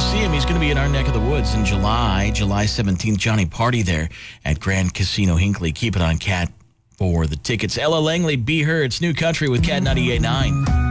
see him. He's going to be in our neck of the woods in July 17th. Johnny Party there at Grand Casino Hinckley. Keep it on Cat for the tickets. Ella Langley, Be Her. It's New Country with Cat 98.9.